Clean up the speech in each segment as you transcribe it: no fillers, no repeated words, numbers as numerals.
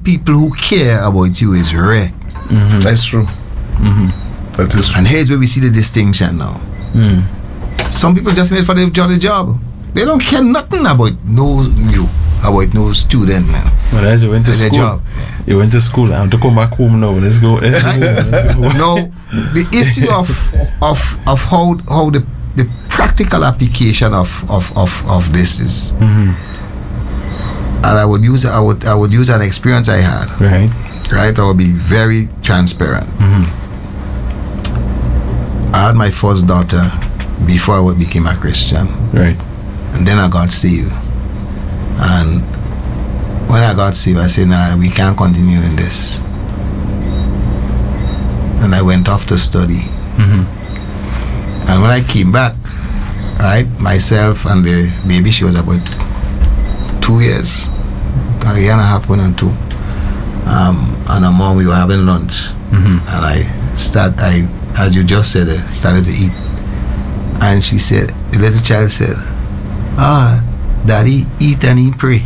people who care about you is rare. That's true. That is true. And here's where we see the distinction now. Some people just need for the job. They don't care nothing about no student, man. Well, as you went to school, job. You went to school. I have to come back home now. Let's go. No, the issue of how the practical application of this is, and I would use an experience I had. Right, I would be very transparent. I had my first daughter before I became a Christian. Right. And then I got saved. And when I got saved, I said, nah, we can't continue in this. And I went off to study. And when I came back, right, myself and the baby, she was about 2 years, a year and a half, going on 2. And her mom, we were having lunch. And I, as you just said, I started to eat. And she said, the little child said, Daddy, eat and he pray.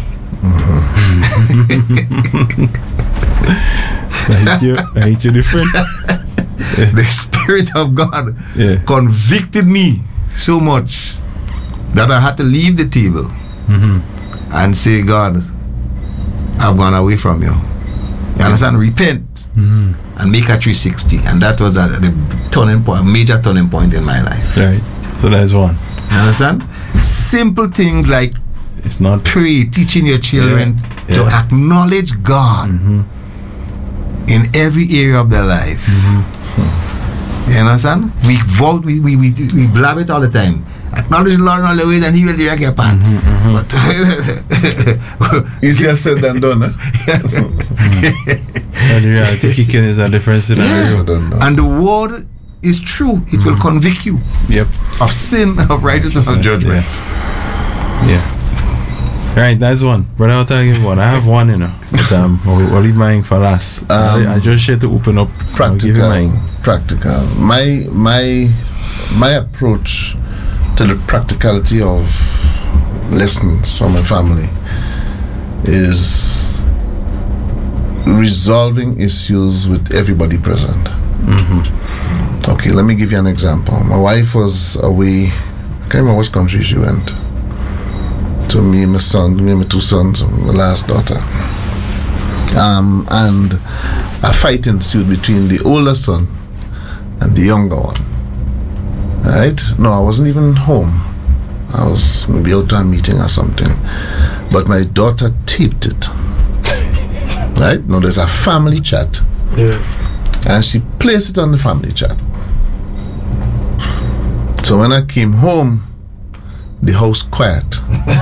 I hate you different. The Spirit of God convicted me so much that I had to leave the table and say, God, I've gone away from you. You understand? Repent and make a 360. And that was the turning point, a major turning point in my life. Right. So that's one. You understand? Simple things like it's not pray, teaching your children to acknowledge God in every area of their life. You understand? We vote, we blab it all the time. Acknowledge the Lord in all the ways and He will direct your path. But easier said than done, And the reality kicking is a different scenario. And the word is true. It will convict you of sin, of righteousness, of judgment. Right, that's one. Brother, I'll tell you one. I have one, but I'll leave mine for last. I just share to open up. Practical. My approach to the practicality of lessons from my family is resolving issues with everybody present. Okay, let me give you an example. My wife was away. I can't remember which country she went. To me, my son, me and my 2 sons, my last daughter. And a fight ensued between the older son and the younger one. Right? No, I wasn't even home. I was maybe out to a meeting or something. But my daughter taped it. Right? No, there's a family chat. And she placed it on the family chat. So when I came home, the house quiet.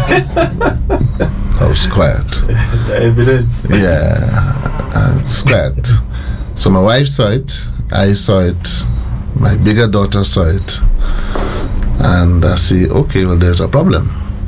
House quiet. The evidence. It's quiet. So my wife saw it, I saw it, my bigger daughter saw it, and I say, okay, well, there's a problem.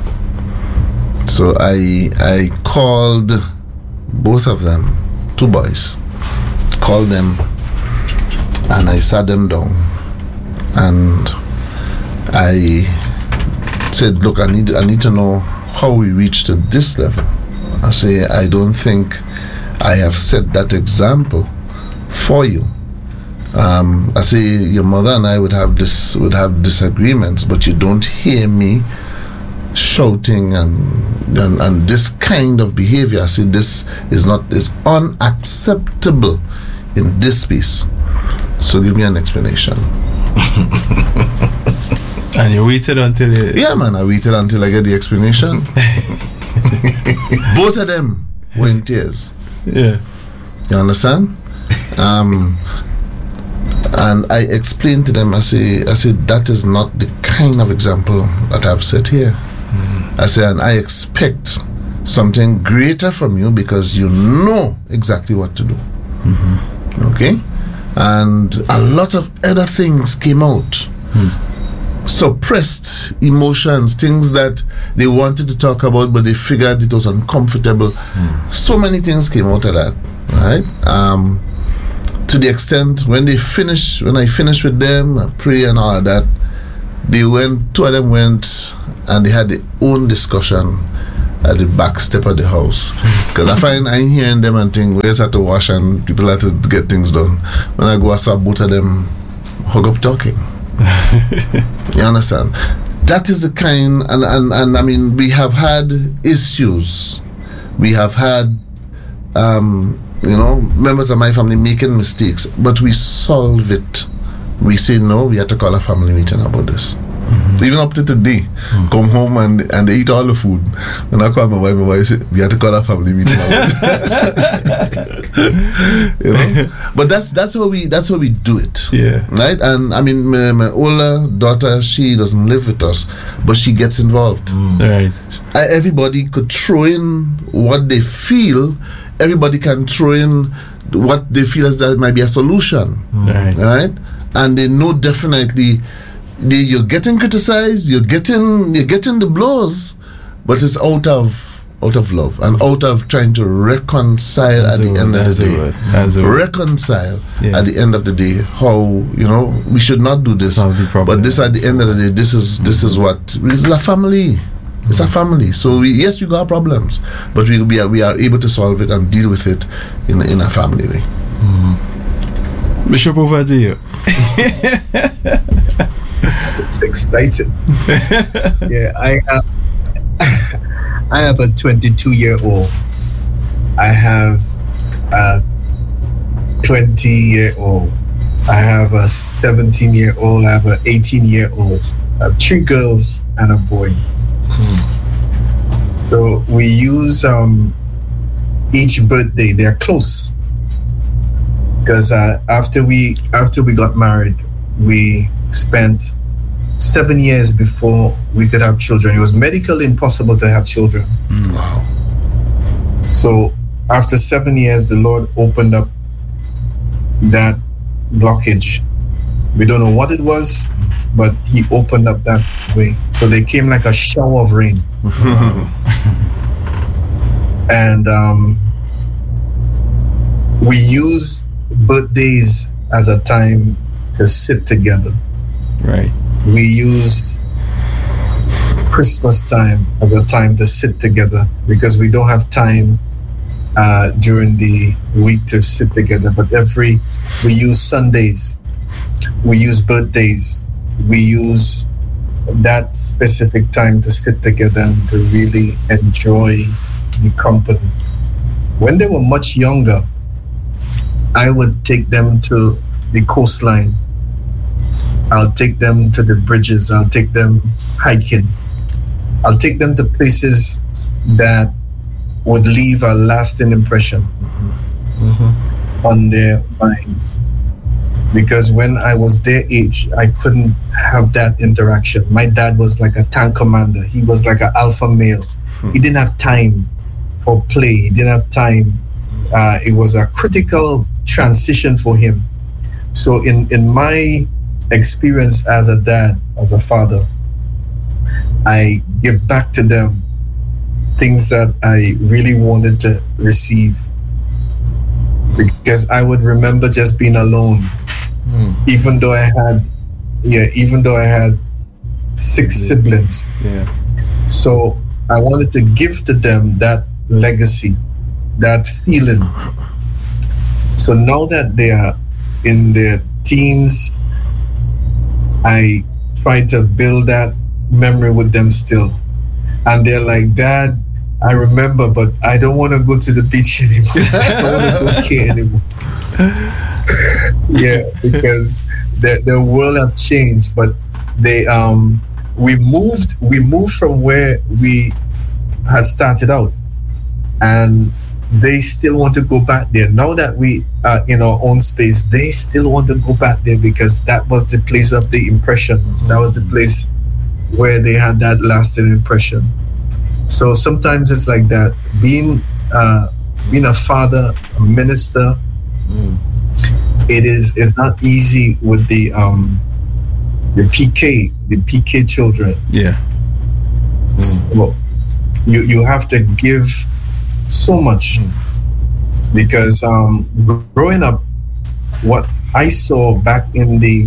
So I called both of them, 2 boys, called them, and I sat them down, and I said, look, I need to know how we reached to this level. I say, I don't think I have set that example for you. I say, your mother and I would have disagreements, but you don't hear me shouting and this kind of behavior. I say, this is unacceptable in this space. So give me an explanation. And you waited until you... Yeah, man, I waited until I get the explanation. Both of them were in tears. Yeah. You understand? And I explained to them, I said, that is not the kind of example that I've set here. I said, and I expect something greater from you because you know exactly what to do. Okay? And a lot of other things came out. Suppressed emotions, things that they wanted to talk about, but they figured it was uncomfortable. So many things came out of that, right? To the extent when I finished with them, I pray and all of that, 2 of them went and they had their own discussion, at the back step of the house. Because I find I'm hearing them and think, we just have to wash and people have to get things done. When I go, I saw both of them hug up talking. You understand? That is the kind, and I mean, we have had issues. We have had, members of my family making mistakes, but we solve it. We say, no, we have to call a family meeting about this. Even up to today, come home and they eat all the food. When I call my wife say, we have to call a family meeting about it. But that's how we do it. Yeah. Right? And I mean, my older daughter, she doesn't live with us, but she gets involved. Right. Everybody could throw in what they feel. Everybody can throw in what they feel as that might be a solution. Right? And they know definitely you're getting criticized, you're getting the blows, but it's out of love and out of trying to reconcile at the end of the day. Reconcile at the end of the day. How we should not do this, but this at the end of the day, this is a family. It's a family. So we got problems, but we are able to solve it and deal with it in a family way. Bishop, over to you. It's exciting. Yeah, I have a 22-year-old. I have a 20-year-old. I have a 17-year-old. I have an 18-year-old. I have 3 girls and a boy. So we use each birthday. They're close because after we got married, we spent 7 years before we could have children. It was medically impossible to have children. Wow. So after 7 years, the Lord opened up that blockage. We don't know what it was, but He opened up that way. So they came like a shower of rain. And we use birthdays as a time to sit together. Right. We use Christmas time as a time to sit together because we don't have time during the week to sit together. But we use Sundays, we use birthdays, we use that specific time to sit together and to really enjoy the company. When they were much younger, I would take them to the coastline. I'll take them to the bridges. I'll take them hiking. I'll take them to places that would leave a lasting impression on their minds. Because when I was their age, I couldn't have that interaction. My dad was like a tank commander. He was like an alpha male. He didn't have time for play. He didn't have time. It was a critical transition for him. So in my experience as a dad, as a father, I give back to them things that I really wanted to receive, because I would remember just being alone, even though I had 6 siblings. So I wanted to give to them that legacy, that feeling. So now that they are in their teens, I try to build that memory with them still. And they're like, Dad, I remember, but I don't want to go to the beach anymore. I don't want to go here anymore. Yeah, because the world have changed, but we moved from where we had started out, and they still want to go back there. Now that we are in our own space, they still want to go back there because that was the place of the impression. That was the place where they had that lasting impression. So sometimes it's like that. Being a father, a minister, it's not easy with the PK children. Yeah. So you have to give so much, because growing up, what I saw back in the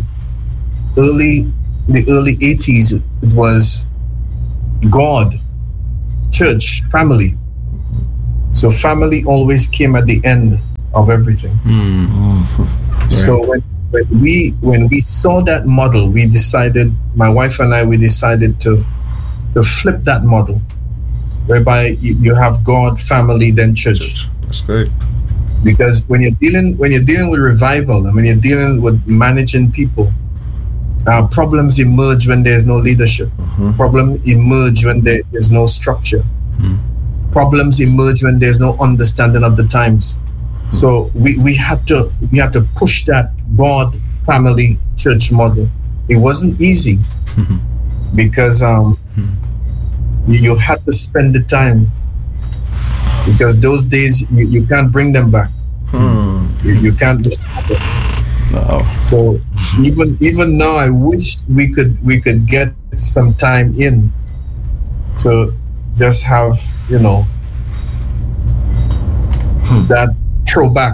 early 80s, it was God church, family. So family always came at the end of everything. So when we saw that model, we decided, my wife and I, we decided to flip that model, whereby you have God, family, then church. That's great. Because when you're dealing with revival and when you're dealing with managing people, problems emerge when there's no leadership. Problems emerge when there is no structure. Problems emerge when there's no understanding of the times. So we had to push that God, family, church model. It wasn't easy because you had to spend the time, because those days you can't bring them back. You can't just stop it. Wow. So even now, I wish we could get some time in to just have that throwback,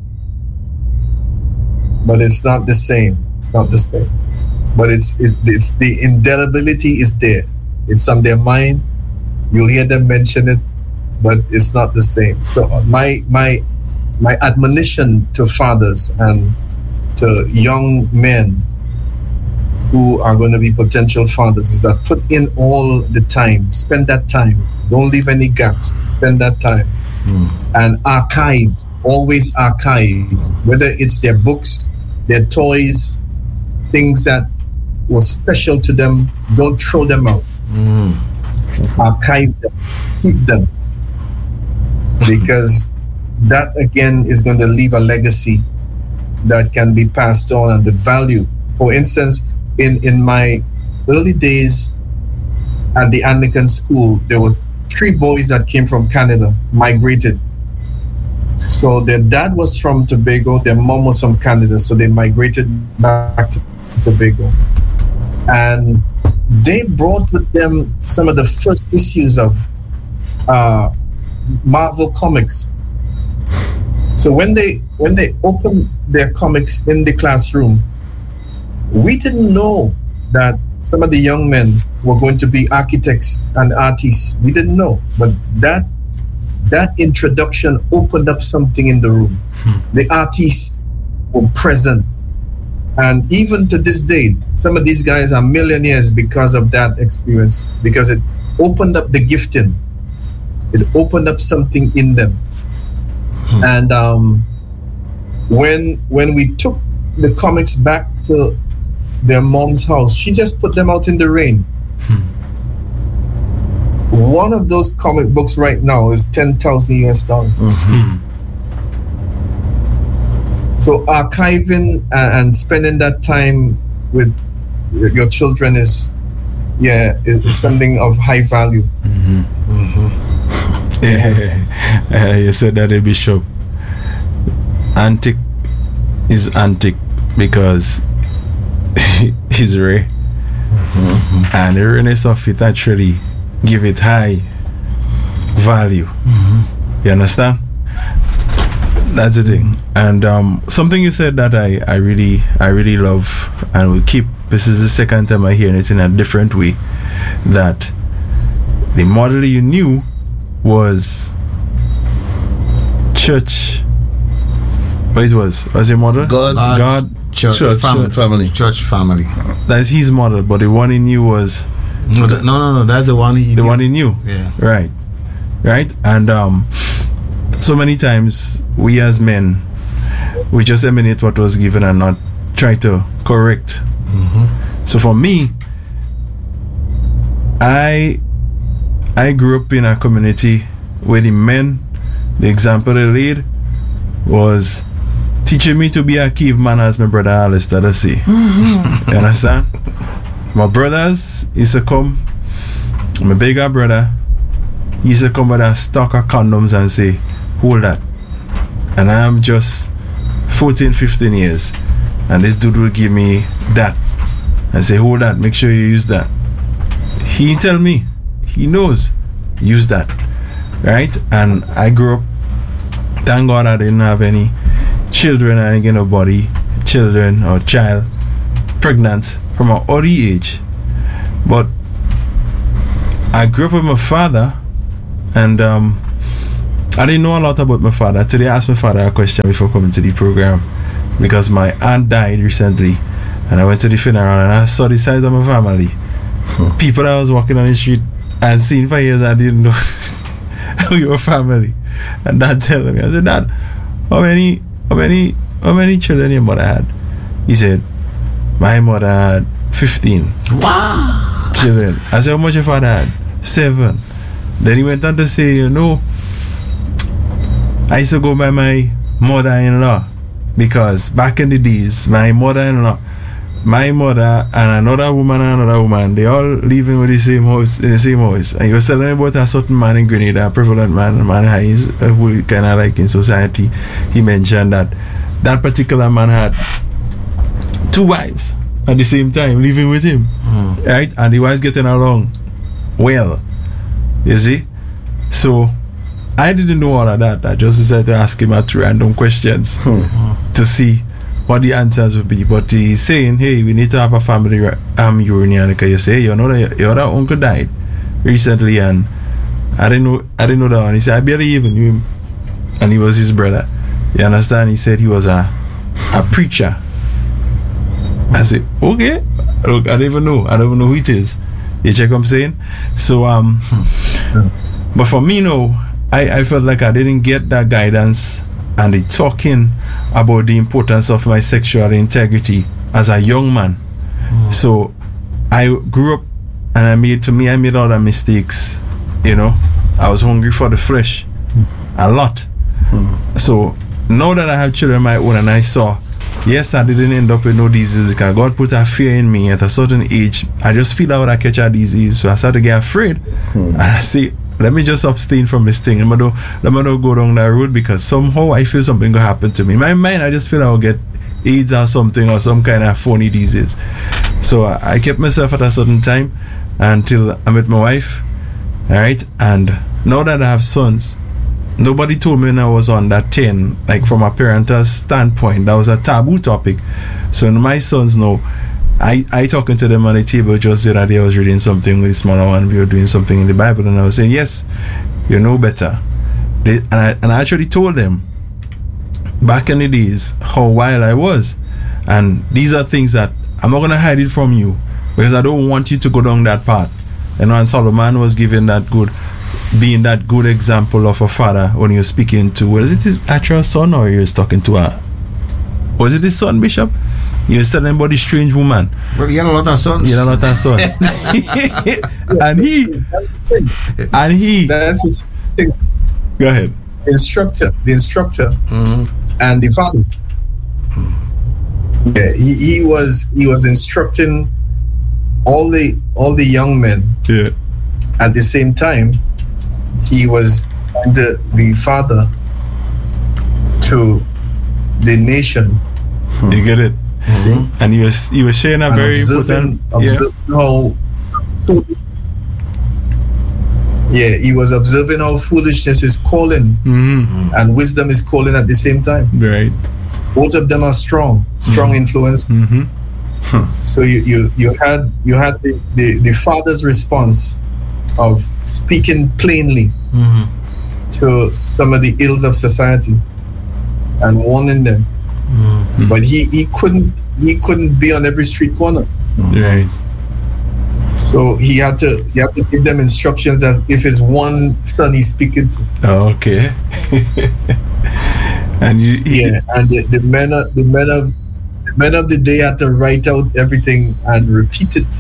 but it's not the same. It's not the same. But it's the indelibility is there. It's on their mind. You'll hear them mention it, but it's not the same. So my admonition to fathers and to young men who are going to be potential fathers is that put in all the time, spend that time, don't leave any gaps, spend that time, and always archive, whether it's their books, their toys, things that were special to them, don't throw them out. Archive them, keep them, because that again is going to leave a legacy that can be passed on, and the value. For instance, in my early days at the Anglican school, there were 3 boys that came from Canada, migrated. So their dad was from Tobago, their mom was from Canada, so they migrated back to Tobago. And they brought with them some of the first issues of Marvel Comics. So when they opened their comics in the classroom, we didn't know that some of the young men were going to be architects and artists. We didn't know, but that introduction opened up something in the room. The artists were present, and even to this day, some of these guys are millionaires because of that experience, because it opened up the gifting. It opened up something in them. And when we took the comics back to their mom's house, she just put them out in the rain. One of those comic books right now is $10,000 US. So archiving and spending that time with your children is something of high value. You said that, Bishop. Antic is antic because he's rare, and the rareness of it actually give it high value. You understand? That's the thing. And something you said that I really love, and will keep. This is the second time I hear it in a different way. That the model you knew was church. What it was your model? God, church, family. Church, family. That's his model, but the one he knew was no. That's the one he knew. Yeah. Right. And so many times we as men, we just emanate what was given and not try to correct. So for me, I grew up in a community where the men, the example they laid was teaching me to be a caveman, as my brother Alistair does say. You understand? My brothers used to come, my bigger brother used to come with a stock of condoms and say, hold that. And I am just 14, 15 years. And this dude will give me that and say, hold that, make sure you use that. He tell me, he knows, use that. Right? And I grew up, thank God I didn't have any children, I didn't get nobody, children or child, pregnant from an early age. But I grew up with my father And I didn't know a lot about my father. Today I asked my father a question before coming to the program, because my aunt died recently, and I went to the funeral and I saw the size of my family. People that was walking on the street and seen for years, I didn't know we were family. And Dad telling me, I said, Dad, how many children your mother had? He said, my mother had 15 children. I said, how much your father had? 7. Then he went on to say, you know, I used to go by my mother-in-law, because back in the days, my mother and another woman, they all living with the same house, in the same house. And he was telling me about a certain man in Grenada, a prevalent man who kind of like in society. He mentioned that particular man had 2 wives at the same time living with him, right? And the wives getting along well, you see. So I didn't know all of that. I just decided to ask him a 2 random questions to see what the answers would be. But he's saying, hey, we need to have a family reunion, because you say, you know that your other uncle died recently, and I didn't know that one. He said, I barely even knew him, and he was his brother. You understand? He said he was a preacher. I said, okay. Look, I don't even know who it is. You check what I'm saying? So but for me now, I felt like I didn't get that guidance and the talking about the importance of my sexual integrity as a young man. So I grew up and I made a lot of mistakes. You know, I was hungry for the flesh a lot. So now that I have children of my own, and I saw, yes, I didn't end up with no disease because God put a fear in me at a certain age. I just feel I would catch a disease, so I started to get afraid. And I say, let me just abstain from this thing. Let me not go down that road, because somehow I feel something going to happen to me. In my mind, I just feel I will get AIDS or something, or some kind of phony disease. So I kept myself at a certain time until I met my wife. Alright, and now that I have sons, nobody told me when I was on that 10, like from a parental standpoint, that was a taboo topic. So my sons know, I talking to them on the table just the other day. I was reading something with the smaller one. We were doing something in the Bible, and I was saying, yes, you know better. And I actually told them back in the days how wild I was, and these are things that I'm not gonna hide it from you, because I don't want you to go down that path. And when Solomon was given being that good example of a father, when he was speaking to, was it his actual son, or he was talking to was it his son, Bishop? He was telling about the strange woman. Well, he had a lot of sons. and he that's his thing. Go ahead. The instructor and the father. Yeah, he was instructing all the young men. Yeah. At the same time, he was the father to the nation. You get it? See? And he was sharing a very important. He was observing how foolishness is calling and wisdom is calling at the same time. Right. Both of them are strong influence. So you had the father's response of speaking plainly to some of the ills of society and warning them. But he couldn't be on every street corner. Right. So he had to give them instructions as if it's one son he's speaking to. Oh, okay. And and the men of the day had to write out everything and repeat it.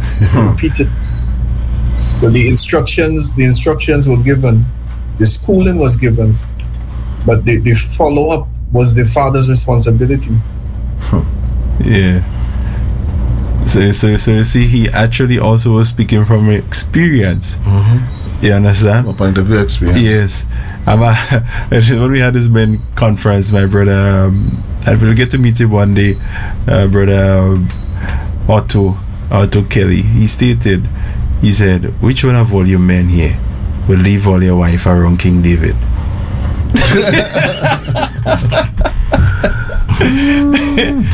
So the instructions were given, the schooling was given, but the follow-up was the father's responsibility. Yeah. So you see, he actually also was speaking from experience. You understand? A point of view experience. Yes. When we had this men conference, my brother, I will get to meet him one day, brother Otto Kelly. He stated, he said, which one of all your men here will leave all your wife around King David?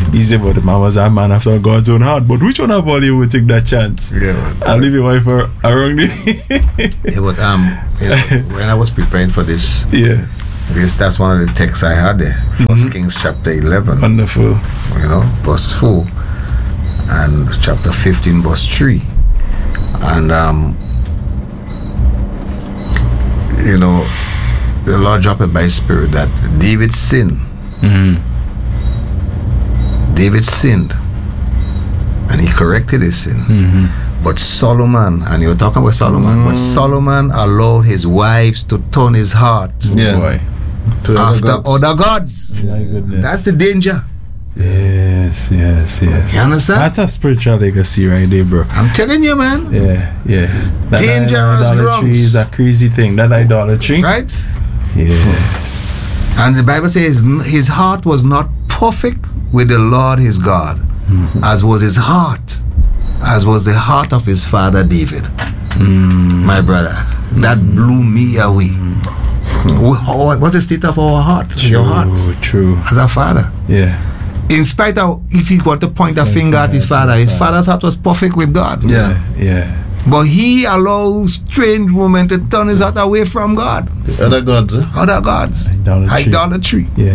He said, but the man was a man after God's own heart. But which one of all you would take that chance? Yeah. I'll leave your wife around me. Yeah, but when I was preparing for this, that's one of the texts I had there. First Kings chapter 11. Wonderful. Verse 4, and chapter 15, verse 3. And the Lord dropped it by His Spirit that David sinned. David sinned, and he corrected his sin. But Solomon, and you're talking about Solomon, but Solomon allowed his wives to turn his heart after other gods. My goodness. That's the danger. Yes. You understand? That's a spiritual legacy right there, bro. I'm telling you, man. Yeah. That Dangerous idolatry wrongs. is a crazy thing. That idolatry. Right? Yes. And the Bible says his heart was not perfect with the Lord his God, as was his heart, as was the heart of his father David. My brother, that blew me away. What's the state of our heart? Your heart. True. As a father. Yeah. In spite of, if he want to point a finger at his father's heart was perfect with God. Yeah. But he allows strange women to turn his heart away from God. Other gods, Other gods. Idolatry. Yeah.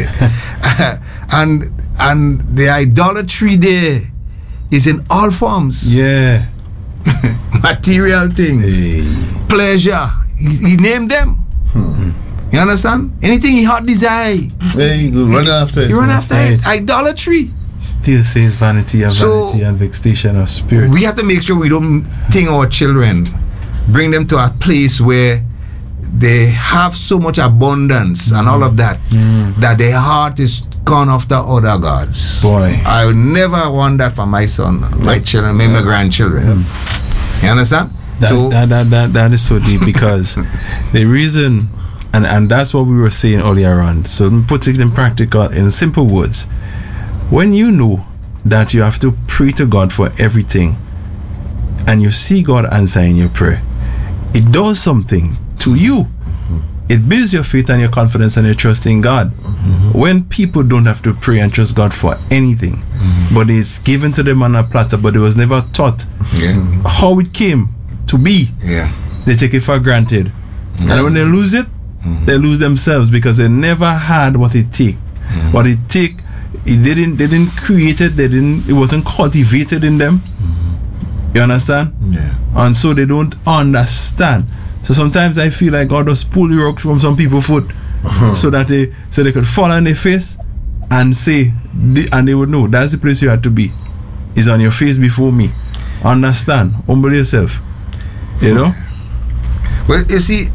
and the idolatry there is in all forms. Yeah. Material things. Pleasure. He named them. You understand? Anything he heart desire. Run after it. You run after it. Idolatry. Still says vanity and vexation of spirit. We have to make sure we don't think our children, bring them to a place where they have so much abundance and all of that, that their heart is gone after other gods. Boy. I would never want that for my son, my children, my grandchildren. You understand? That is so deep, because the reason, and that's what we were saying earlier on. So put it in practical, in simple words. When you know that you have to pray to God for everything, and you see God answering your prayer, it does something to you. It builds your faith and your confidence and your trust in God. When people don't have to pray and trust God for anything, but it's given to them on a platter, but it was never taught how it came to be, they take it for granted. And when they lose it, they lose themselves, because they never had what it take. What it take, they didn't create it, it wasn't cultivated in them. You understand? Yeah. And so they don't understand. So sometimes I feel like God just pull the rock from some people's foot, so that they could fall on their face and say, and they would know that's the place you had to be. Is on your face before me. Understand? Humble yourself. You know? Well, you see,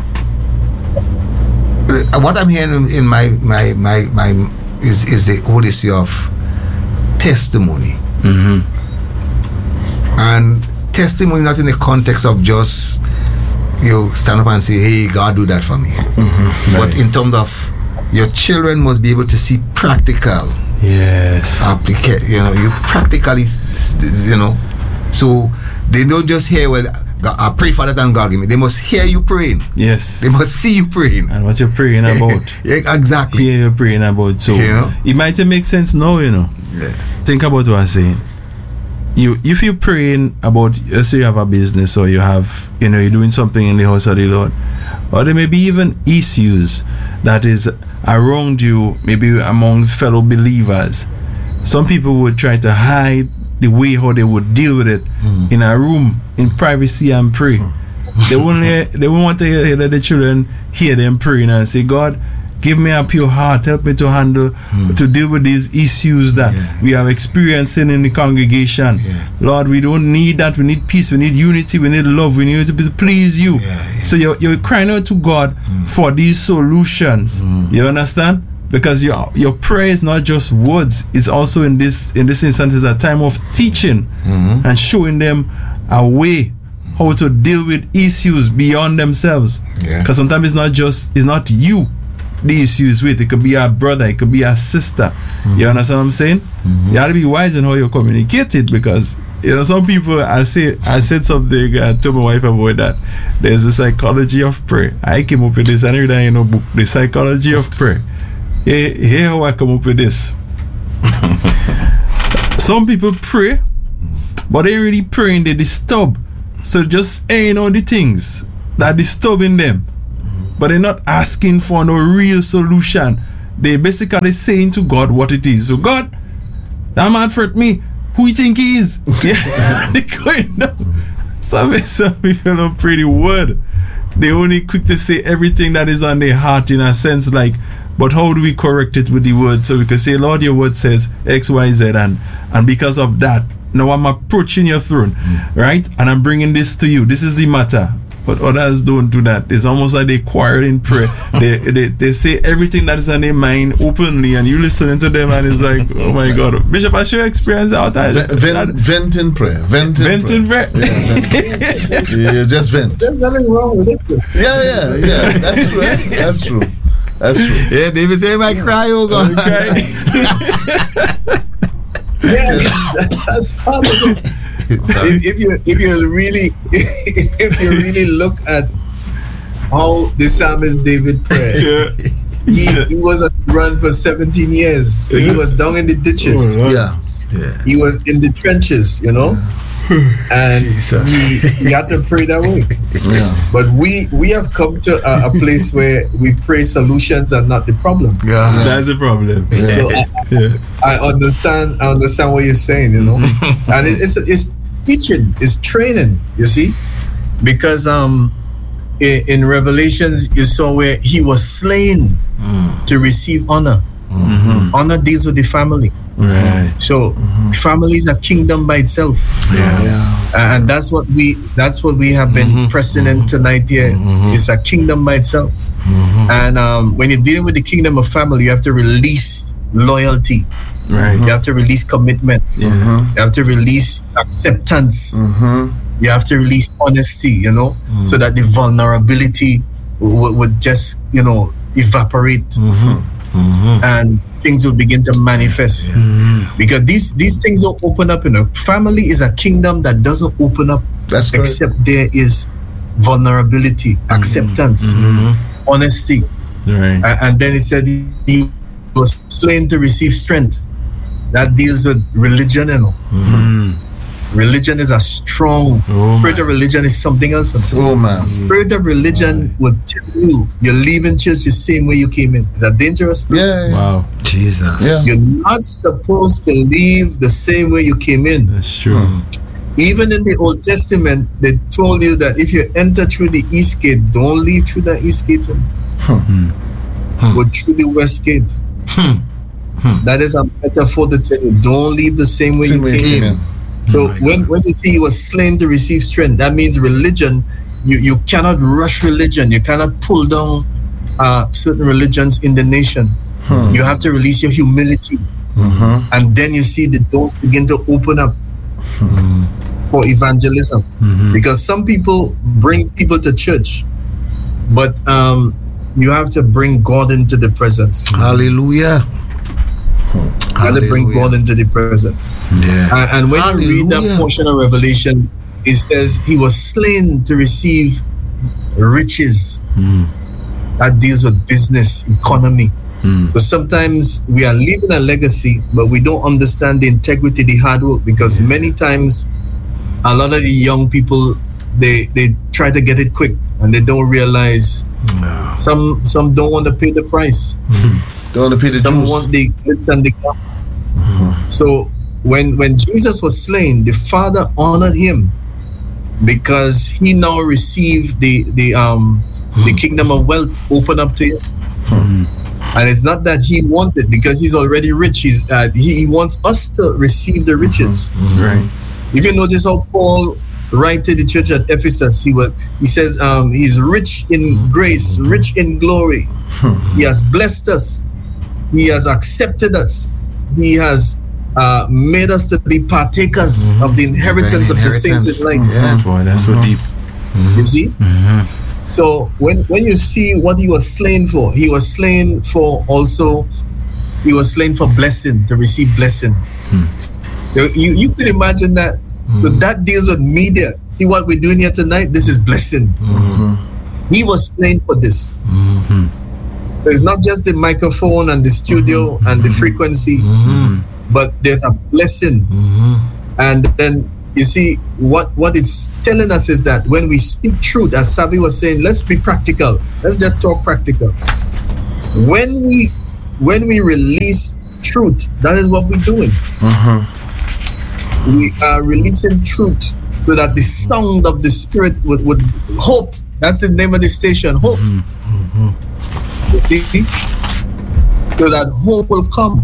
what I'm hearing in my is the whole issue of testimony. And testimony not in the context of just you stand up and say, hey, God, do that for me. But in terms of your children must be able to see practical you practically, so they don't just hear, well, God, I pray for that and God give me. They must hear you praying. Yes. They must see you praying. And what you're praying about. Exactly. Hear you praying about. So it might make sense now, Think about what I'm saying. If you're praying about, let's say you have a business, or you have, you're doing something in the house of the Lord, or there may be even issues that is around you, maybe amongst fellow believers. Some people would try to hide the way how they would deal with it in a room, in privacy, and pray. They won't want to hear the children hear them praying and say, God, give me a pure heart, help me to handle, to deal with these issues that we are experiencing in the congregation. Lord, we don't need that. We need peace, we need unity, we need love, we need to please you. So you're crying out to God for these solutions. You understand? Because your prayer is not just words, it's also in this instance is a time of teaching and showing them a way how to deal with issues beyond themselves. Because sometimes it's not you the issues with. It could be a brother, it could be a sister. You understand what I'm saying? You have to be wise in how you communicate it, because some people, I said something to my wife about that. There's the psychology of prayer. I came up with this, I read that book, The Psychology of Prayer. Here how I come up with this. Some people pray, but they really praying, they disturb. So just airing out the things that disturbing them. But they're not asking for no real solution. They basically saying to God what it is. So God, that man hurt me. Who you think he is? Yeah. They going down. Some people don't pray the word. They only quick to say everything that is on their heart in a sense like, but how do we correct it with the word? So we can say, Lord, your word says X, Y, Z, and because of that, now I'm approaching your throne, right? And I'm bringing this to you. This is the matter. But others don't do that. It's almost like they quarrel in prayer. they say everything that is on their mind openly, and you listening to them, and it's like, oh my God, Bishop, I should experience that. Vent in prayer. Vent in prayer. Yeah, just vent. There's nothing wrong with it. Yeah. That's true. Yeah, David say, I cry, oh God. Yeah, that's possible. If you really look at how the psalmist David prayed, he was on the run for 17 years. So he was down in the ditches. Yeah. He was in the trenches, you know. And he had to pray that way. Yeah. But we have come to a place where we pray solutions and not the problem. Yeah. That's the problem. So I understand what you're saying, you know. And it's teaching, it's training, you see. Because in Revelations you saw where he was slain to receive honor. Honor deals with the family. Right. So family is a kingdom by itself. And that's what we have been pressing in tonight here. It's a kingdom by itself. And when you're dealing with the kingdom of family, you have to release loyalty. Right. You have to release commitment. You have to release acceptance. You have to release honesty, you know, so that the vulnerability would just, you know, evaporate. And things will begin to manifest. Because these things don't open up. You know, family is a kingdom that doesn't open up. That's except there is vulnerability, acceptance, honesty. Right. And then it said he was slain to receive strength. That deals with religion, you know. Religion is a strong spirit of religion is something else. Oh man. Spirit of religion would tell you you're leaving church the same way you came in. It's a dangerous spirit. Yeah. Wow. Jesus. Yeah. You're not supposed to leave the same way you came in. That's true. Even in the Old Testament, they told you that if you enter through the east gate, don't leave through the east gate, but through the west gate. That is a metaphor to tell you, don't leave the same way you came in. So when you see he was slain to receive strength, that means religion, you cannot rush religion. You cannot pull down certain religions in the nation. You have to release your humility. And then you see the doors begin to open up for evangelism. Because some people bring people to church, but you have to bring God into the presence. Hallelujah. You have to bring God into the presence. Yeah. And when you read that portion of Revelation, it says he was slain to receive riches. That deals with business, economy. But sometimes we are leaving a legacy, but we don't understand the integrity, the hard work, because many times a lot of the young people, they try to get it quick and they don't realize some don't want to pay the price. Don't want to pay the Some dues. want the glitz and the glamour. So when Jesus was slain, the Father honored him because he now received the kingdom of wealth open up to him. And it's not that he wanted, because he's already rich. He wants us to receive the riches. Right. If you notice how Paul writes to the church at Ephesus, he says he's rich in grace, rich in glory. He has blessed us. He has accepted us. He has made us to be partakers of the inheritance of the saints in light. Oh boy, that's so deep. You see? So when you see what he was slain for, he was slain for blessing, to receive blessing. You could imagine that. So that deals with media. See what we're doing here tonight? This is blessing. He was slain for this. It's not just the microphone and the studio and the frequency. but there's a blessing. And then you see what it's telling us is that when we speak truth, as Sabi was saying, let's be practical. Let's just talk practical. When we release truth, that is what we're doing. We are releasing truth so that the sound of the Spirit would hope. That's the name of the station, hope. You see? So that hope will come.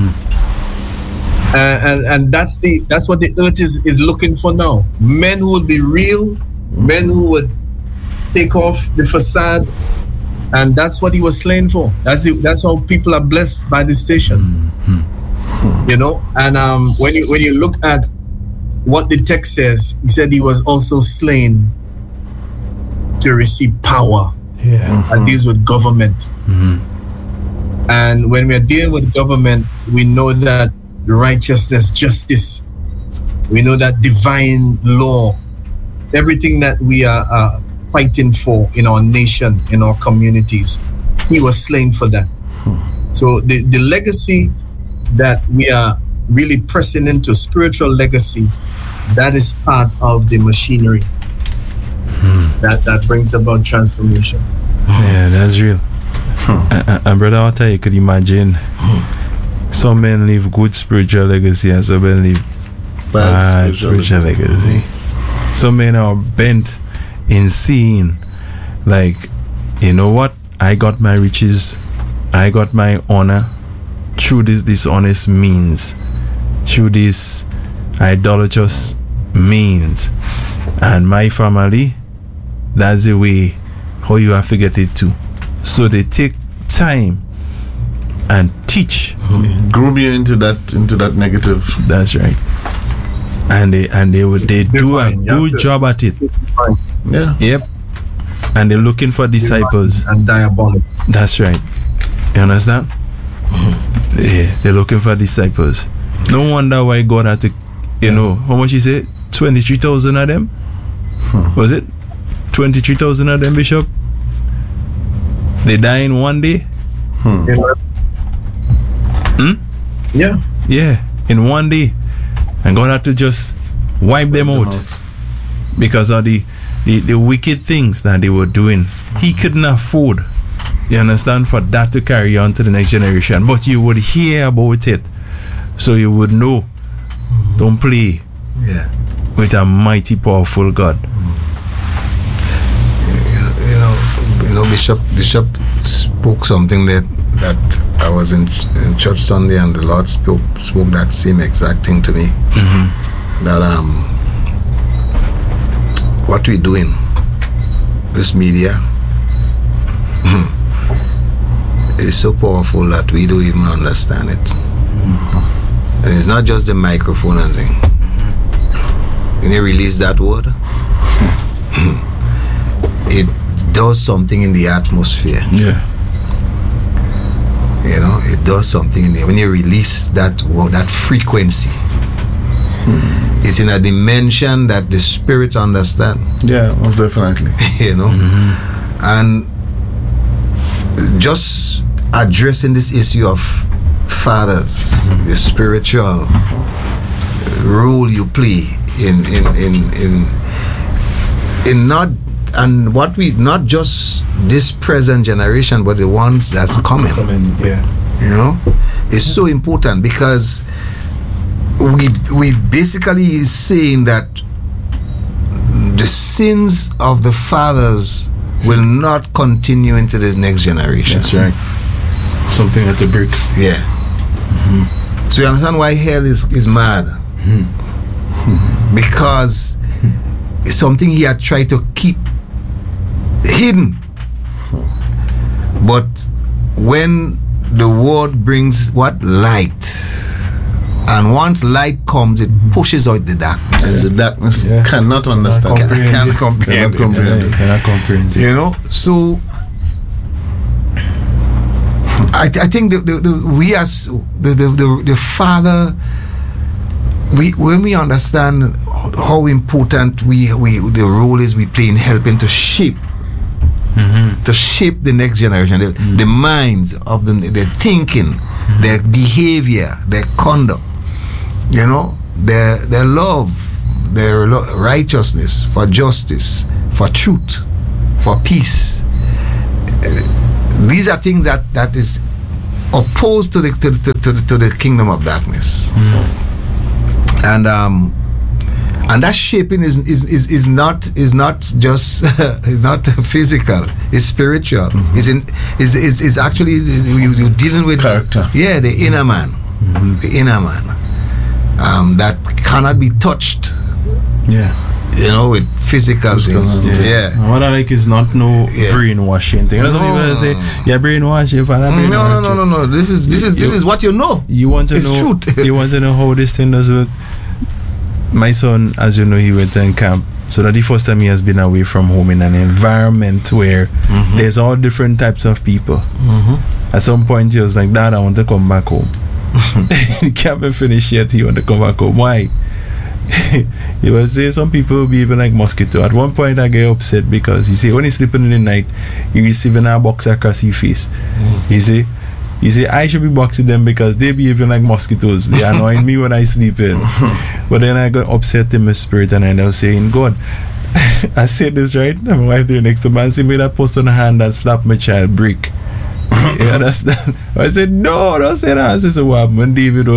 And that's what the earth is looking for now. Men who will be real, men who would take off the facade, and that's what he was slain for. That's how people are blessed by this station. You know, and when you look at what the text says, he said he was also slain to receive power. And deals with government. And when we are dealing with government, we know that righteousness, justice, we know that divine law, everything that we are fighting for in our nation, in our communities, he was slain for that. So the legacy that we are really pressing into, spiritual legacy, that is part of the machinery that brings about transformation. Yeah, that's real. And brother, I'll tell you, could imagine some men leave good spiritual legacy and some men leave bad spiritual legacy. Some men are bent in seeing, like, you know what, I got my riches, I got my honor through this dishonest means, through this idolatrous means, and my family, that's the way how you have to get it too. So they take time and teach, groom you into that negative. That's right. And they do a good job at it. Yeah. Yep. And they're looking for disciples. And diabolic. That's right. You understand? Yeah, they're looking for disciples. No wonder why God had to, you know, how much he said? 23,000 of them? Was it? 23,000 of them, Bishop? They die in one day? Yeah. Yeah, in one day. And God had to just wipe them out because of the wicked things that they were doing. He couldn't afford, you understand, for that to carry on to the next generation. But you would hear about it, so you would know. Don't play with a mighty, powerful God. You know, Bishop spoke something that I was in church Sunday, and the Lord spoke that same exact thing to me. That what we doing, this media, is so powerful that we don't even understand it. And it's not just the microphone and thing. When you release that word, it does something in the atmosphere. Yeah. You know, it does something in there. When you release that word, that frequency, it's in a dimension that the spirit understand. Yeah, most definitely. You know, and just addressing this issue of fathers, the spiritual role you play in not. And what we, not just this present generation, but the ones that's coming. You know, it's so important because we basically is saying that the sins of the fathers will not continue into the next generation. That's right. Something that's a brick. Yeah. So you understand why hell is mad? Because it's something he had tried to keep hidden. But when the word brings what? Light. And once light comes, it pushes out the darkness. And the darkness cannot understand. Cannot comprehend it. You know? So I think we as the father, when we understand how important the role is we play in helping to shape the next generation, the minds of their thinking, their behavior, their conduct, you know, their love, their righteousness, for justice, for truth, for peace. These are things that is opposed to the kingdom of darkness. And that shaping is not just is not physical. It's spiritual. Is actually you're dealing with character. Yeah, the inner man, the inner man, that cannot be touched. Yeah. You know, with physical things. Yeah. What I like is not brainwashing thing. That's what people say. Yeah, brainwashing. No. This is what you know. You want to it's know. Truth. You want to know how this thing does work. My son, as you know, he went in camp. So that the first time he has been away from home in an environment where there's all different types of people. At some point he was like, Dad, I want to come back home. The camp ain't finished yet. He want to come back home. Why? He was saying some people will be even like mosquito. At one point I get upset because he say when he's sleeping in the night, he receiving a box across his face. He say I should be boxing them because they behave like mosquitoes. They annoy me when I sleep in. But then I got upset in my spirit and I was saying, God, I said this right. And my wife there next to me and she made a post on her hand that slapped my child brick. You understand? I said, no, don't say that. I said, so what? When David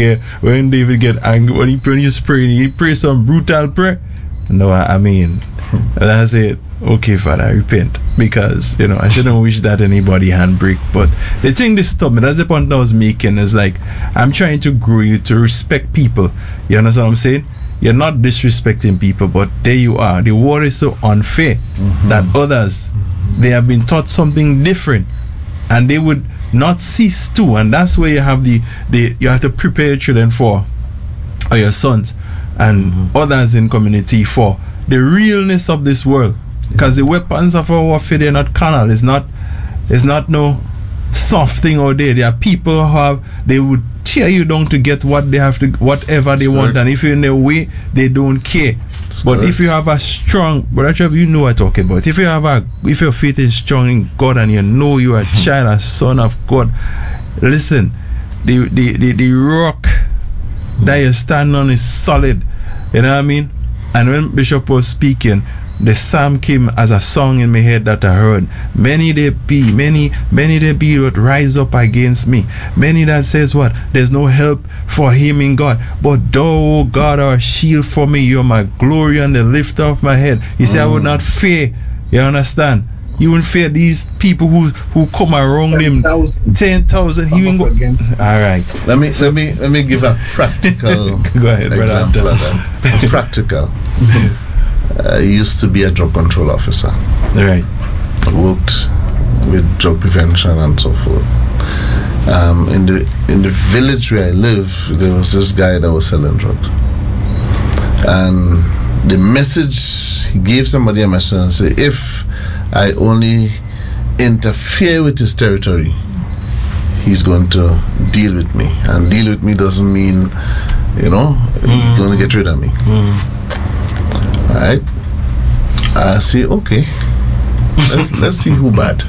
get angry, when he's praying, he prays some brutal prayer. No, I mean, and I said, okay, Father, I repent, because you know I shouldn't wish that anybody handbrake. But the thing that stopped me, that's the point I was making, is like I'm trying to grow you to respect people. You understand what I'm saying? You're not disrespecting people, but there you are. The world is so unfair that others, they have been taught something different, and they would not cease to. And that's where you have you have to prepare your children for, or your sons and others in community, for the realness of this world. Because the weapons of our warfare, they're not carnal. It's not no soft thing out there. There are people who they would tear you down to get what they have to, whatever they want, and if you're in their way, they don't care. But if you have a strong, Brother Trevor, you know what I'm talking about. If your faith is strong in God and you know you are a child, a son of God, listen, the rock that you stand on is solid. You know what I mean? And when Bishop was speaking, the psalm came as a song in my head that I heard. Many there be that rise up against me. Many that says what? There's no help for him in God. But thou, O God, are a shield for me. You're my glory and the lifter of my head. He said, I would not fear. You understand? You wouldn't fear these people who come around him. 10,000. He won't go against. All right. Let me give a practical go ahead, example of that. Practical. I used to be a drug control officer. Right. Worked with drug prevention and so forth. In the village where I live, there was this guy that was selling drugs, and the message, he gave somebody a message and said, if I only interfere with his territory, he's going to deal with me. And deal with me doesn't mean, he's going to get rid of me. Alright, I say, okay, let's see who bad.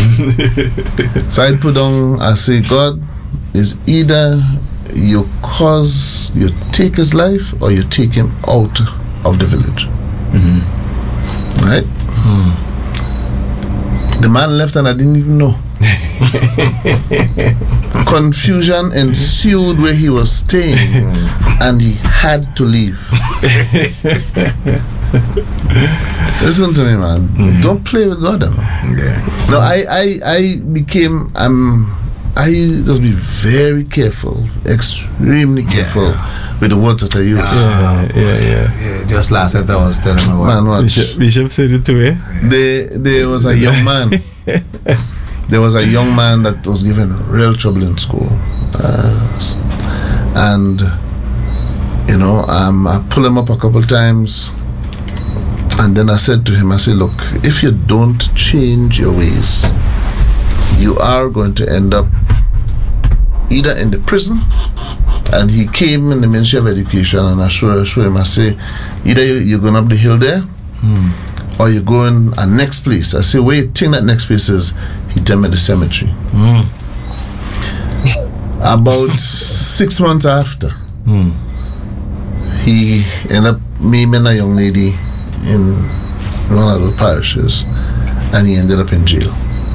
So I put on, I say, God, is either you take his life or you take him out of the village. Right? The man left and I didn't even know. Confusion ensued where he was staying, and he had to leave. Listen to me, man. Don't play with God. So I just be very careful, extremely careful with the words that I use. Yeah. Just last night I was telling my wife. Man, what? Bishop said it to me. There was a young man. There was a young man that was given real trouble in school, and I pulled him up a couple times, and then I said to him, look, if you don't change your ways, you are going to end up either in the prison. And he came in the Ministry of Education, and I show him, I say, either you're going up the hill there, or you're going a next place. I say, where you think that next place is? He tell me the cemetery. About 6 months after, he ended up meeting a young lady in one of the parishes, and he ended up in jail.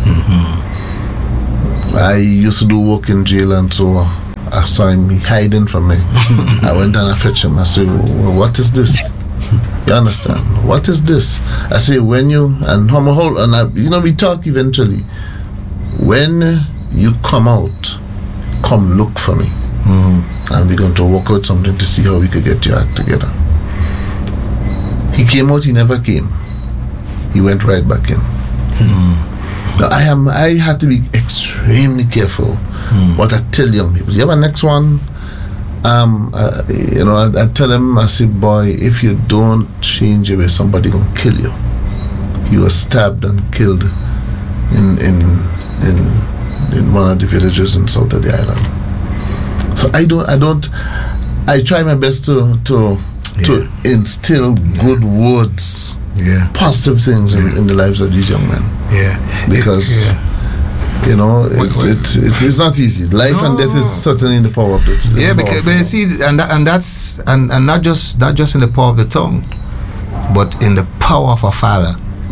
I used to do work in jail, and so I saw him hiding from me. I went and I fetched him. I said, well, what is this? You understand? What is this? I say, when you, and we talk eventually. When you come out, come look for me. And we're going to work out something to see how we could get your act together. He came out, he never came. He went right back in. Now, I had to be extremely careful what I tell young people. You have a next one? I tell him, I say, boy, if you don't change your way, somebody gonna kill you. He was stabbed and killed in one of the villages in south of the island. So I try my best to instill good words, positive things in the lives of these young men. Because it's not easy. Life and death is certainly in the power of the tongue. Because you see, and that's not just in the power of the tongue, but in the power of a father.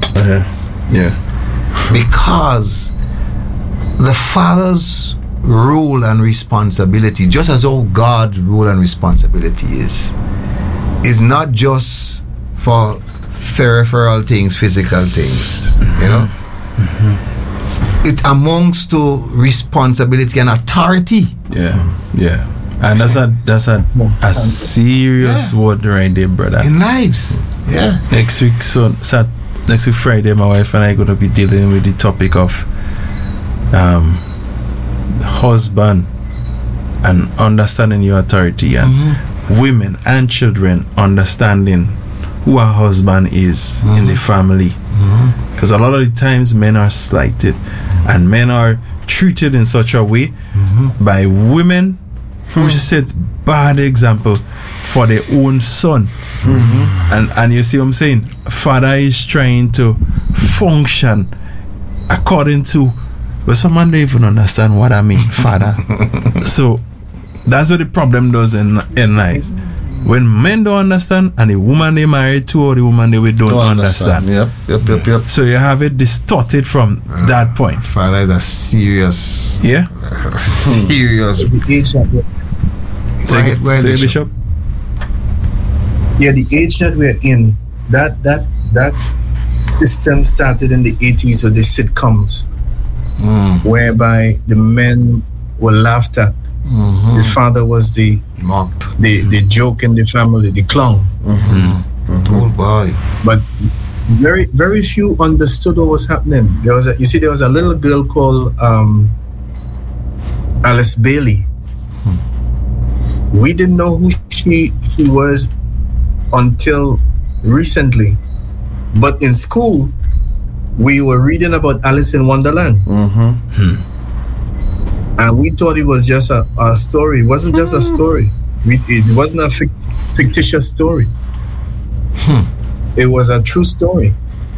Because the father's role and responsibility, just as all God's role and responsibility is not just for peripheral things, physical things, it amounts to responsibility and authority. And that's a serious word right there, brother. In lives. Next week Friday, my wife and I are going to be dealing with the topic of husband and understanding your authority, and women and children understanding who a husband is in the family. Because a lot of the times men are slighted and men are treated in such a way by women who set bad example for their own son. And you see what I'm saying? Father is trying to function according to, but some man don't even understand what I mean, father. So that's what the problem does in life. When men don't understand, and the woman they married to, or the woman they don't understand. Yep. So you have it distorted from that point. Father is a serious. Serious. Say Bishop. The age that we're in, that system started in the 80s with the sitcoms, whereby the men were laughed at. The father was the mocked, the joke in the family, the clown. Old boy. But very, very few understood what was happening. There was a little girl called Alice Bailey. We didn't know who she was until recently. But in school, we were reading about Alice in Wonderland. And we thought it was just a story. It wasn't just a story. It wasn't a fictitious story. It was a true story.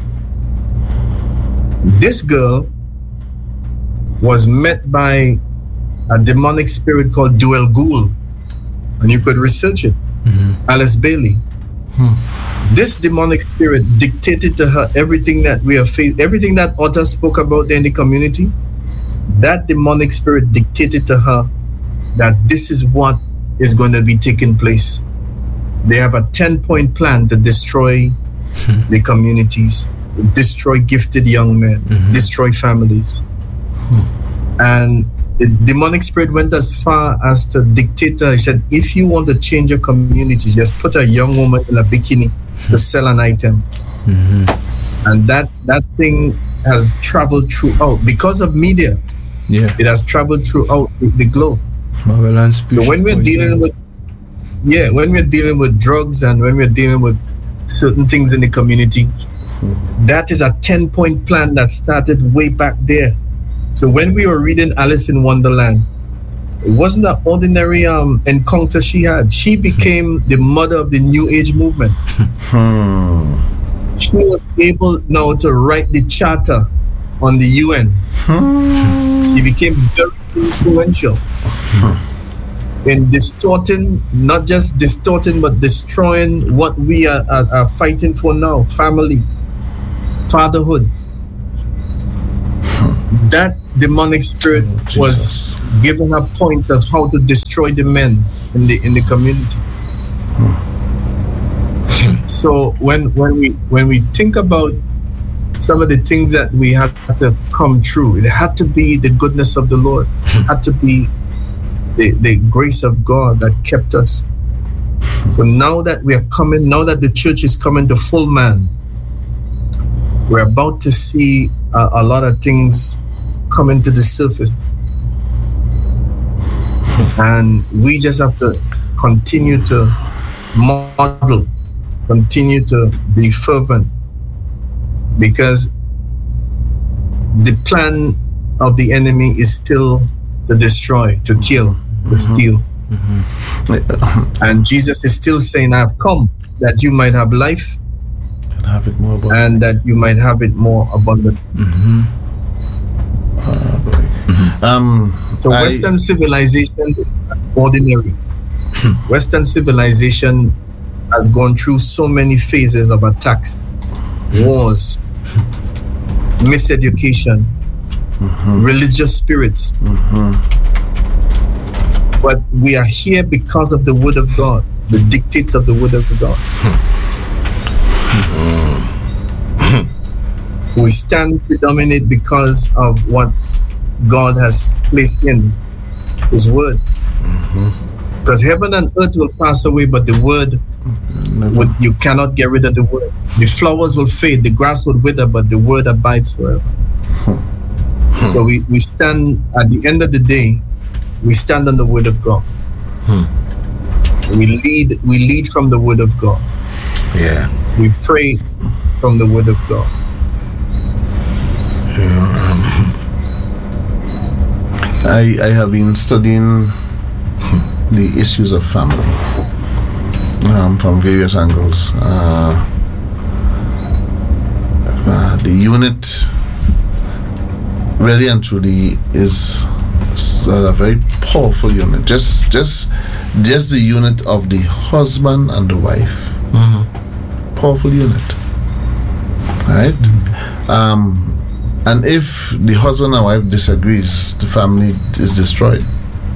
This girl was met by a demonic spirit called Duel Ghul. And you could research it. Alice Bailey. This demonic spirit dictated to her everything that we have faced, everything that Otta spoke about in the community. That demonic spirit dictated to her that this is what is going to be taking place. They have a 10-point plan to destroy the communities, destroy gifted young men, destroy families. And the demonic spirit went as far as to dictate her. He said, if you want to change your community, just put a young woman in a bikini to sell an item. And that thing has traveled throughout because of media. It has traveled throughout the globe. So when we're dealing with drugs and when we're dealing with certain things in the community, that is a 10-point plan that started way back there. So when we were reading Alice in Wonderland, it wasn't an ordinary encounter she had. She became the mother of the New Age movement. She was able now to write the charter on the UN. She became very influential. in distorting, not just distorting, but destroying what we are fighting for now: family, fatherhood. That demonic spirit was giving her points of how to destroy the men in the community. So when we think about some of the things that we had to come through, it had to be the goodness of the Lord. It had to be the grace of God that kept us. So now that we are coming, now that the church is coming to full man, we're about to see a lot of things coming to the surface. And we just have to continue to model, continue to be fervent, because the plan of the enemy is still to destroy, to kill, to steal. And Jesus is still saying, I have come that you might have life And have it more abundant. and that you might have it more abundant. So Western civilization is ordinary. Western civilization has gone through so many phases of attacks, wars, miseducation, religious spirits. But we are here because of the word of God, the dictates of the word of God. We stand to dominate because of what God has placed in his word. Because heaven and earth will pass away, but the word, you cannot get rid of the word. The flowers will fade, the grass will wither, but the word abides forever. So we stand, at the end of the day, we stand on the word of God. We lead from the word of God. Yeah. We pray from the word of God. I have been studying the issues of family from various angles. The unit really and truly is a very powerful unit. Just the unit of the husband and the wife. Powerful unit. Right? And if the husband and wife disagrees, the family is destroyed.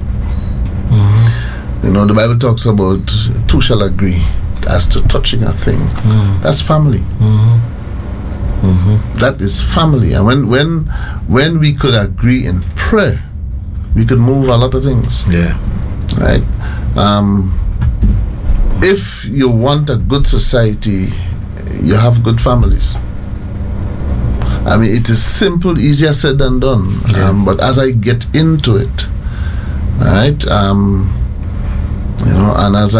You know, the Bible talks about two shall agree as to touching a thing. That's family. That is family. And when we could agree in prayer, we could move a lot of things. Yeah. Right? If you want a good society, you have good families. I mean, it is simple, easier said than done. But as I get into it, right, you know, and as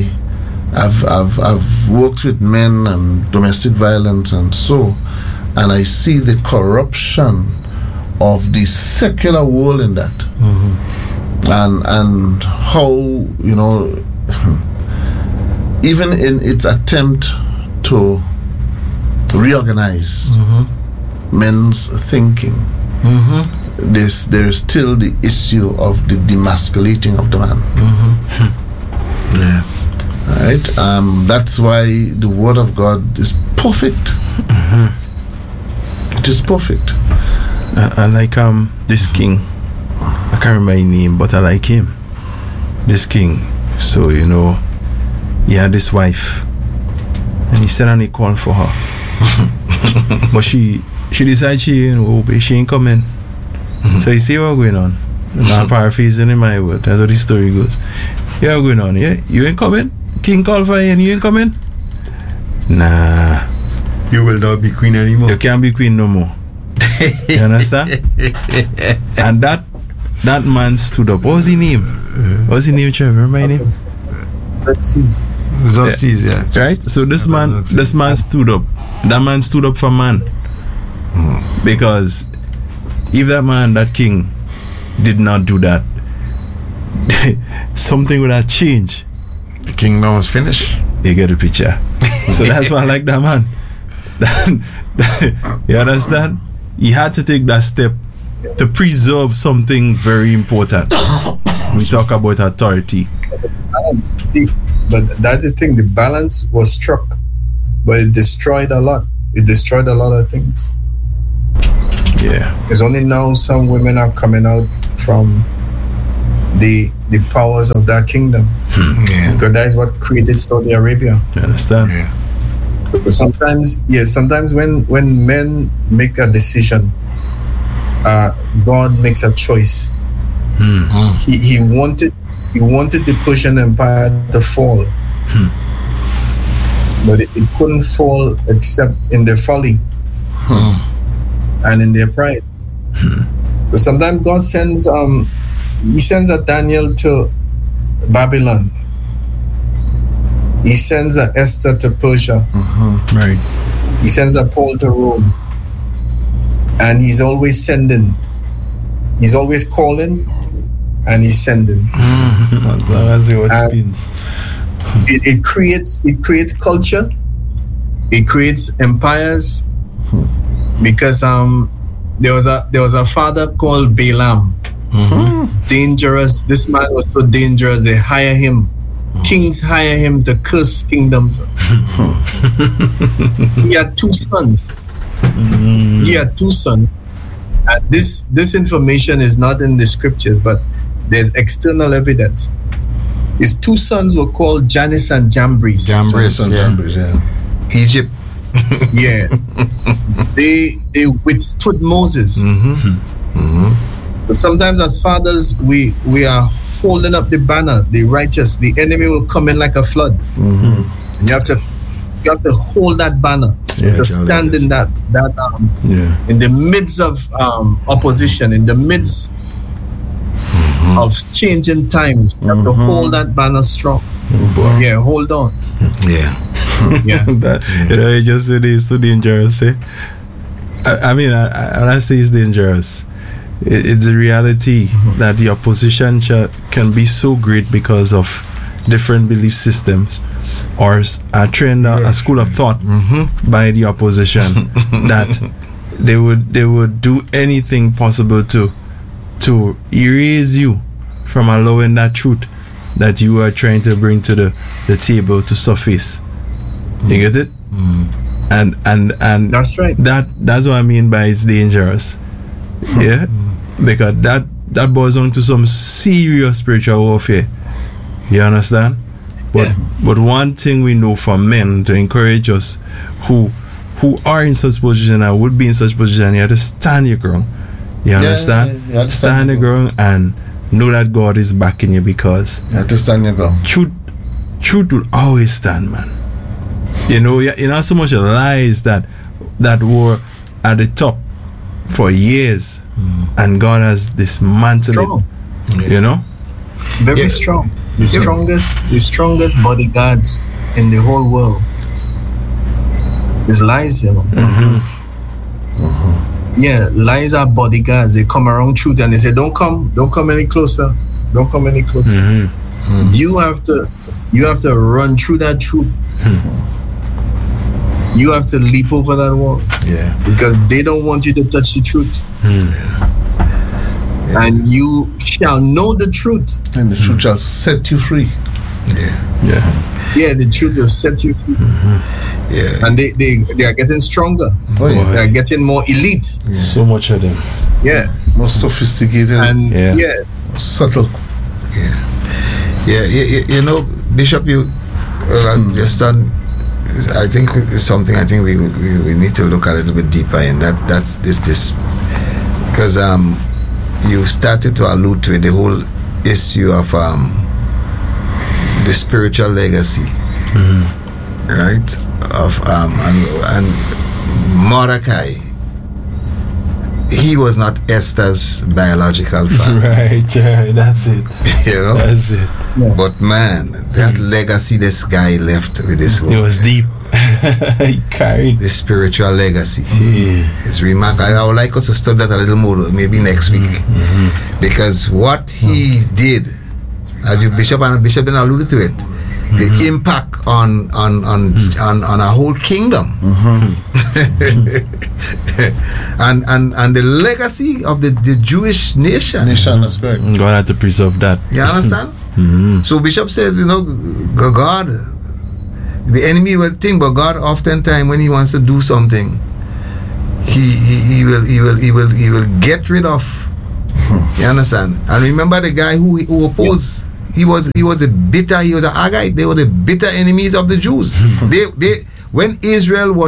I've worked with men and domestic violence and so, and I see the corruption of the secular world in that, and how, you know, even in its attempt to reorganize men's thinking, there is still the issue of the demasculating of the man. Yeah. Right? That's why the word of God is perfect. It is perfect. I like this king. I can't remember his name, but I like him. This king. So, you know, he had this wife, and he said, and he called for her. But she decided she ain't coming. So you see what's going on. I'm paraphrasing in my word. That's how the story goes. Yeah, what's going on? Yeah, you ain't coming? King called for you and you ain't coming? Nah. You will not be queen anymore. You can't be queen no more. You understand? And that man stood up. What was his name? What was his name, Trevor? Remember my name? Xerxes, yeah. Right? So this man stood up. That man stood up for man. Because if that king did not do that, something would have changed. The kingdom was finished. You get the picture. So that's why I like that man. You understand? He had to take that step to preserve something very important. We talk about authority. Balance. See, but that's the thing. The balance was struck, but it destroyed a lot. It destroyed a lot of things. Yeah. Because only now some women are coming out from the powers of that kingdom. Yeah. Because that is what created Saudi Arabia. You understand? Yeah. But sometimes when men make a decision, God makes a choice. He wanted the Persian Empire to fall, but it couldn't fall except in their folly and in their pride. But sometimes God sends He sends a Daniel to Babylon. He sends a Esther to Persia. Right. He sends a Paul to Rome. And he's always sending. He's always calling and he's sending. That's what it means. It creates culture. It creates empires. Because there was a father called Balaam. Dangerous. This man was so dangerous. They hire him. Kings hire him to curse kingdoms. He had two sons. And this information is not in the scriptures, but there's external evidence. His two sons were called Jannes and Jambres. Jambres, yeah. Egypt. Yeah. They withstood Moses. But sometimes as fathers, we are holding up the banner, the righteous. The enemy will come in like a flood. And you have to hold that banner. To stand in that in the midst of opposition, in the midst of changing times. You have to hold that banner strong. Yeah, hold on. Yeah. Yeah. You just said it's too dangerous. Eh? I mean, when I say it's dangerous, it's the reality that the opposition can be so great because of different belief systems or a trend, a school of thought by the opposition that they would do anything possible to erase you from allowing that truth that you are trying to bring to the table to surface. You get it? And that's right. That's what I mean by it's dangerous. Yeah? Because that boils down to some serious spiritual warfare. You understand? But one thing we know from men to encourage us who are in such position and would be in such position, you have to stand your ground. You understand? You have to stand your ground and know that God is backing you, because you have to stand your ground. Truth will always stand, man. You know, not so much lies that were at the top for years, and God has dismantled it. You know, very strong. The strongest bodyguards in the whole world is lies, you know. Yeah, lies are bodyguards. They come around truth and they say, don't come any closer. Don't come any closer. You have to run through that truth. You have to leap over that wall. Yeah. Because they don't want you to touch the truth. And you shall know the truth. And the truth shall set you free. Yeah, the truth will set you free. Yeah. And they are getting stronger. They are getting more elite. So much of them. Yeah. More sophisticated. And more subtle. Yeah. You know, Bishop, you just done. I think it's something I think we need to look a little bit deeper in. That's this because you started to allude to it, the whole issue of the spiritual legacy, right? Of and Mordecai, he was not Esther's biological father. Right, that's it. You know, that's it. Yeah. But man, that legacy this guy left with this world. It was deep. He carried the spiritual legacy. It's remarkable. I would like us to study that a little more, maybe next week, because what he did, as you Bishop didn't allude to it, the impact on a whole kingdom, and the legacy of the Jewish nation. That's correct. God had to preserve that. You understand? So Bishop says, God, the enemy will think, but God oftentimes when he wants to do something, he will get rid of. You understand? And remember the guy who opposed. He was an Agagite. They were the bitter enemies of the Jews. When Israel was